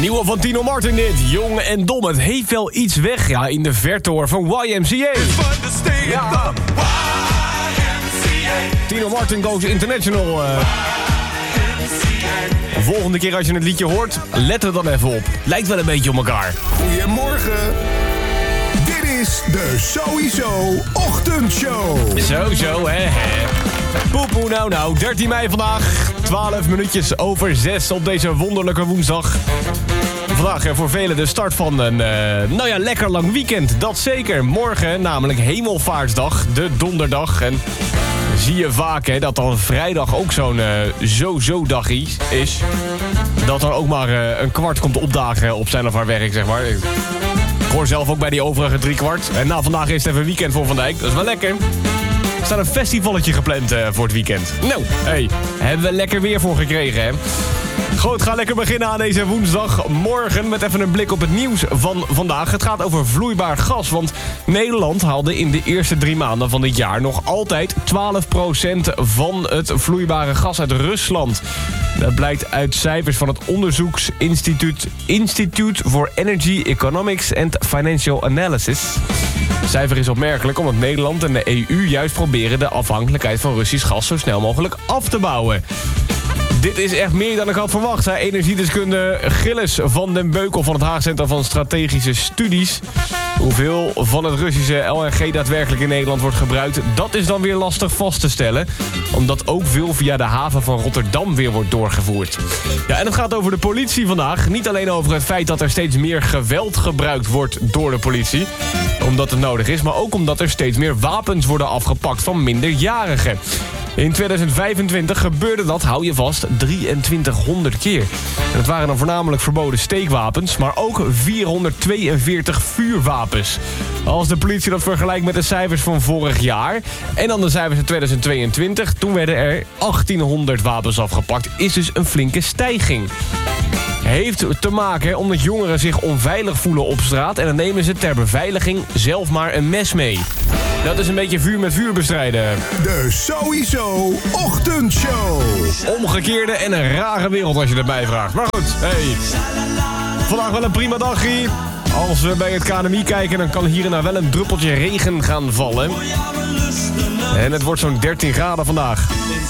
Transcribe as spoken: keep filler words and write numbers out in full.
Nieuwe van Tino Martin dit, Jong en Dom. Het heeft wel iets weg, ja, in de verte hoor, van Y M C A. Ja. Tino Martin goes international. Uh. Volgende keer als je het liedje hoort, let er dan even op. Lijkt wel een beetje op elkaar. Goedemorgen. Dit is de Sowieso Ochtendshow. Zo, zo, hè, hè. Poepoe, nou, nou. dertien mei vandaag. twaalf minuutjes over zes op deze wonderlijke woensdag. Vandaag voor velen de start van een, uh, nou ja, lekker lang weekend. Dat zeker. Morgen namelijk Hemelvaartsdag, de donderdag. En zie je vaak hè, dat dan vrijdag ook zo'n uh, zo-zo-dag is. Dat dan ook maar uh, een kwart komt opdagen op zijn of haar werk, zeg maar. Ik hoor zelf ook bij die overige drie kwart. En na vandaag is het even weekend voor Van Dijk. Dat is wel lekker. Er staat een festivalletje gepland uh, voor het weekend. Nou, hey, hebben we lekker weer voor gekregen, hè? Goed, ga lekker beginnen aan deze woensdagmorgen met even een blik op het nieuws van vandaag. Het gaat over vloeibaar gas, want Nederland haalde in de eerste drie maanden van dit jaar nog altijd twaalf procent van het vloeibare gas uit Rusland. Dat blijkt uit cijfers van het onderzoeksinstituut Institute for Energy Economics and Financial Analysis. Het cijfer is opmerkelijk omdat Nederland en de E U juist proberen de afhankelijkheid van Russisch gas zo snel mogelijk af te bouwen. Dit is echt meer dan ik had verwacht, zei energiedeskundige Gilles van den Beukel van het Haag Centrum van Strategische Studies. Hoeveel van het Russische L N G daadwerkelijk in Nederland wordt gebruikt, dat is dan weer lastig vast te stellen. Omdat ook veel via de haven van Rotterdam weer wordt doorgevoerd. Ja, en het gaat over de politie vandaag. Niet alleen over het feit dat er steeds meer geweld gebruikt wordt door de politie, omdat het nodig is, maar ook omdat er steeds meer wapens worden afgepakt van minderjarigen. In tweeduizend vijfentwintig gebeurde dat, hou je vast, drieëntwintighonderd keer. En het waren dan voornamelijk verboden steekwapens, maar ook vierhonderdtweeënveertig vuurwapens. Als de politie dat vergelijkt met de cijfers van vorig jaar en dan de cijfers in tweeduizend tweeëntwintig, toen werden er achttienhonderd wapens afgepakt. Is dus een flinke stijging. Heeft te maken omdat jongeren zich onveilig voelen op straat en dan nemen ze ter beveiliging zelf maar een mes mee. Dat is een beetje vuur met vuur bestrijden. De Sowieso Ochtendshow. Omgekeerde en een rare wereld als je erbij vraagt. Maar goed, hey. Vandaag wel een prima dagje. Als we bij het K N M I kijken, dan kan hier en daar wel een druppeltje regen gaan vallen. En het wordt zo'n dertien graden vandaag.